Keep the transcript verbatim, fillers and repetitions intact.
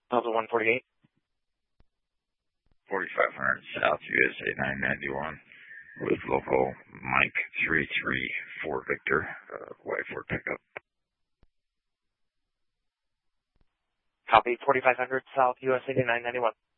Delta one forty-eight. forty-five hundred South U S A nine ninety-one with local Mike three three four Victor, uh, Y four pickup. Copy, forty-five hundred South U S A nine ninety-one.